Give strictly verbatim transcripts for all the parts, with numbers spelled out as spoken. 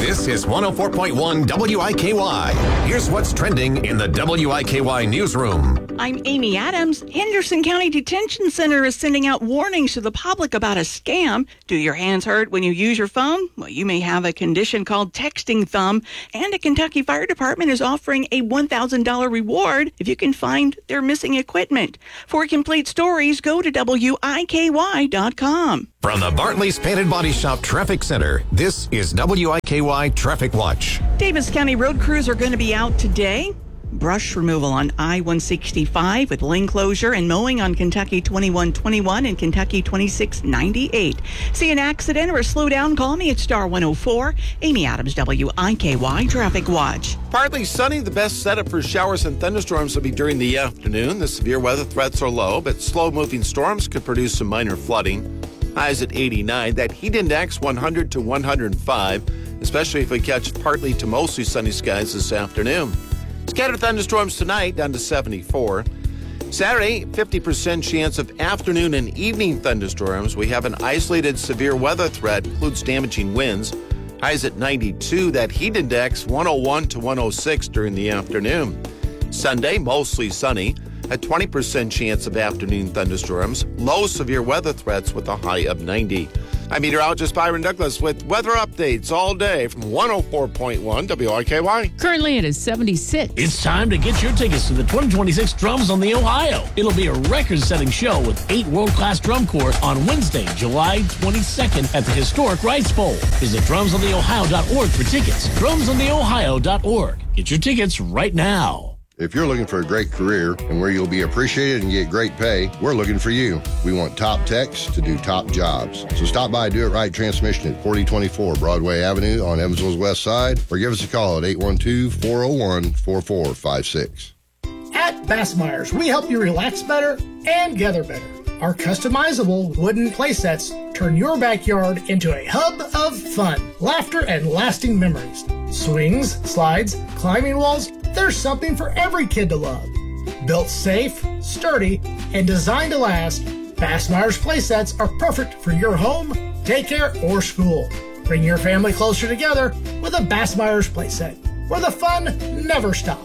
This is one oh four point one W I K Y. Here's what's trending in the W I K Y newsroom. I'm Amy Adams. Henderson County Detention Center is sending out warnings to the public about a scam. Do your hands hurt when you use your phone? Well, you may have a condition called texting thumb, and a Kentucky Fire Department is offering a one thousand dollars reward if you can find their missing equipment. For complete stories, go to W I K Y dot com. From the Bartley's Painted Body Shop Traffic Center, this is W I K Y Traffic Watch. Davis County road crews are going to be out today. Brush removal on I one sixty-five with lane closure and mowing on Kentucky twenty-one twenty-one and Kentucky twenty-six ninety-eight. See an accident or a slowdown? Call me at star one oh four. Amy Adams, W I K Y Traffic Watch. Partly sunny. The best setup for showers and thunderstorms will be during the afternoon. The severe weather threats are low, but slow-moving storms could produce some minor flooding. Highs at eighty-nine. That heat index one hundred to one hundred five, especially if we catch partly to mostly sunny skies this afternoon. Scattered thunderstorms tonight, down to seventy-four. Saturday, fifty percent chance of afternoon and evening thunderstorms. We have an isolated severe weather threat, includes damaging winds. Highs at ninety-two. That heat index one oh one to one oh six during the afternoon. Sunday, mostly sunny. A twenty percent chance of afternoon thunderstorms. Low severe weather threats with a high of ninety. I'm meteorologist Byron Douglas with weather updates all day from one oh four point one W I K Y. Currently it is seventy-six. It's time to get your tickets to the twenty twenty-six Drums on the Ohio. It'll be a record-setting show with eight world-class drum corps on Wednesday, July twenty-second at the historic Rice Bowl. Visit drums on the ohio dot org for tickets. drums on the ohio dot org. Get your tickets right now. If you're looking for a great career and where you'll be appreciated and get great pay, we're looking for you. We want top techs to do top jobs. So stop by Do It Right Transmission at forty twenty-four Broadway Avenue on Evansville's west side, or give us a call at eight one two, four oh one, four four five six. At Bassmeyer's, we help you relax better and gather better. Our customizable wooden play sets turn your backyard into a hub of fun, laughter, and lasting memories. Swings, slides, climbing walls, there's something for every kid to love. Built safe, sturdy, and designed to last, Bassmeyer's playsets are perfect for your home, daycare, or school. Bring your family closer together with a Bassmeyer's playset, where the fun never stops.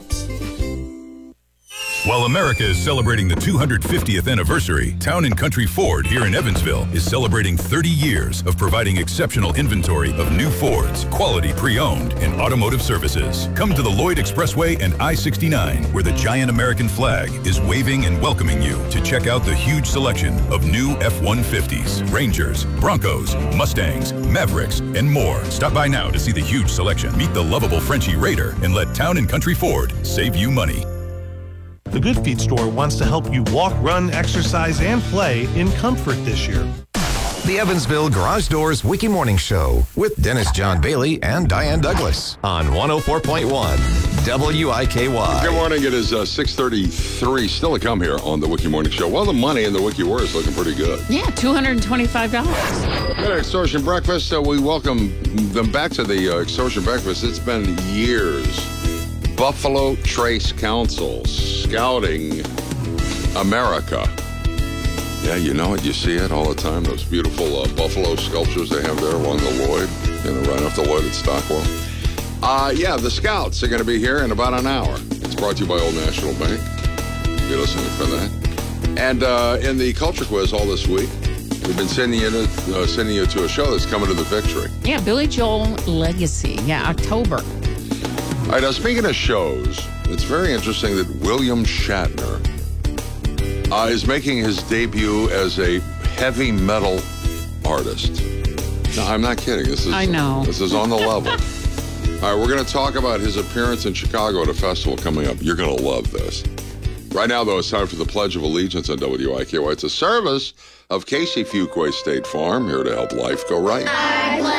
While America is celebrating the two hundred fiftieth anniversary, Town and Country Ford here in Evansville is celebrating thirty years of providing exceptional inventory of new Fords, quality pre-owned, and automotive services. Come to the Lloyd Expressway and I sixty-nine, where the giant American flag is waving and welcoming you to check out the huge selection of new F one fifties, Rangers, Broncos, Mustangs, Mavericks, and more. Stop by now to see the huge selection. Meet the lovable Frenchie Raider and let Town and Country Ford save you money. The Good Feet store wants to help you walk, run, exercise, and play in comfort this year. The Evansville Garage Doors Wiki Morning Show with Dennis John Bailey and Diane Douglas on one oh four point one W I K Y. Good morning. It is uh, six thirty-three. Still to come here on the Wiki Morning Show. Well, the money in the Wiki War is looking pretty good. Yeah, two hundred twenty-five dollars. Good Extortion Breakfast. Uh, we welcome them back to the uh, Extortion Breakfast. It's been years. Buffalo Trace Council, scouting America. Yeah, you know it. You see it all the time. Those beautiful uh, buffalo sculptures they have there along the Lloyd, you know, right off the Lloyd at Stockwell. Uh, yeah, the scouts are going to be here in about an hour. It's brought to you by Old National Bank. Be listening for that. And uh, in the Culture Quiz all this week, we've been sending you, to, uh, sending you to a show that's coming to the Victory. Yeah, Billy Joel Legacy. Yeah, October. All right, now speaking of shows, it's very interesting that William Shatner uh, is making his debut as a heavy metal artist. No, I'm not kidding. This is I know. This is on the level. All right, we're going to talk about his appearance in Chicago at a festival coming up. You're going to love this. Right now, though, it's time for the Pledge of Allegiance on W I K Y. It's a service of Casey Fuquay State Farm, here to help life go right.